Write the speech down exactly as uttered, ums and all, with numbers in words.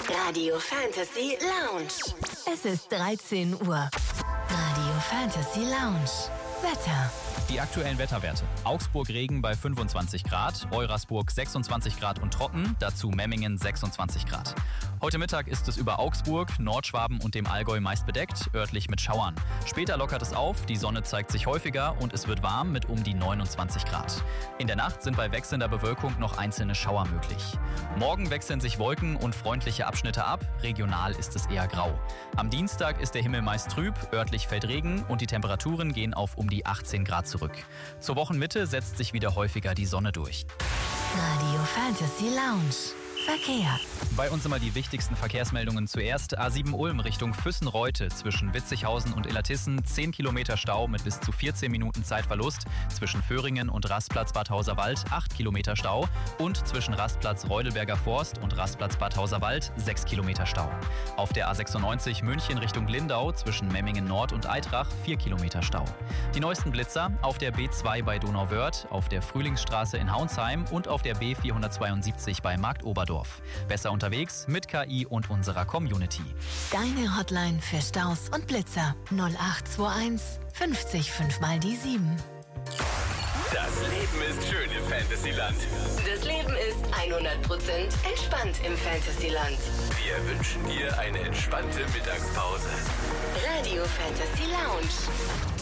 Radio Fantasy Lounge. Es ist dreizehn Uhr. Radio Fantasy Lounge. Wetter. Die aktuellen Wetterwerte. Augsburg Regen bei fünfundzwanzig Grad, Eurasburg sechsundzwanzig Grad und trocken, dazu Memmingen sechsundzwanzig Grad. Heute Mittag ist es über Augsburg, Nordschwaben und dem Allgäu meist bedeckt, örtlich mit Schauern. Später lockert es auf, die Sonne zeigt sich häufiger und es wird warm mit um die neunundzwanzig Grad. In der Nacht sind bei wechselnder Bewölkung noch einzelne Schauer möglich. Morgen wechseln sich Wolken und freundliche Abschnitte ab, regional ist es eher grau. Am Dienstag ist der Himmel meist trüb, örtlich fällt Regen und die Temperaturen gehen auf um die achtzehn Grad zurück. Zur Wochenmitte setzt sich wieder häufiger die Sonne durch. Radio Fantasy Lounge. Verkehr. Bei uns immer die wichtigsten Verkehrsmeldungen zuerst. A sieben Ulm Richtung Füssen-Reute zwischen Witzighausen und Illertissen. zehn Kilometer Stau mit bis zu vierzehn Minuten Zeitverlust. Zwischen Föhringen und Rastplatz Bad Hauserwald acht Kilometer Stau. Und zwischen Rastplatz Reudelberger Forst und Rastplatz Bad Hauserwald sechs Kilometer Stau. Auf der A sechsundneunzig München Richtung Lindau zwischen Memmingen Nord und Eitrach vier Kilometer Stau. Die neuesten Blitzer auf der B zwei bei Donauwörth, auf der Frühlingsstraße in Haunsheim und auf der B vierhundertzweiundsiebzig bei Marktoberdorf. Besser unterwegs mit K I und unserer Community. Deine Hotline für Staus und Blitzer null acht zwei eins fünfzig fünf mal die sieben. Das Leben ist schön im Fantasyland. Das Leben ist hundert Prozent entspannt im Fantasyland. Wir wünschen dir eine entspannte Mittagspause. Radio Fantasy Lounge.